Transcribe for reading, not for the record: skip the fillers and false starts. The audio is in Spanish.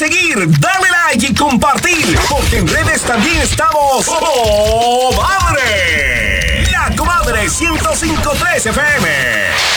seguir, dale like y compartir, porque en redes también estamos ¡Comadre! La Comadre 105.3 FM.